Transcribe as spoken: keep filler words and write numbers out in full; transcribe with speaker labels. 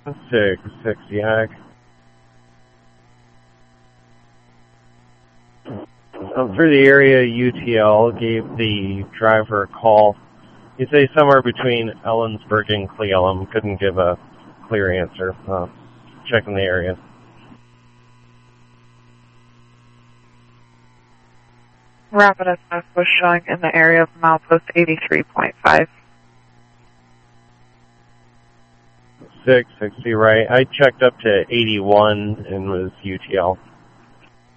Speaker 1: six, six, Yak. Um, for the area, U T L gave the driver a call. You say somewhere between Ellensburg and Cle Elum. Couldn't give a clear answer. Uh, checking the area.
Speaker 2: Rapid S M S was showing in the area of milepost eighty-three point five.
Speaker 1: six, sixty, right. I checked up to eighty-one and was U T L.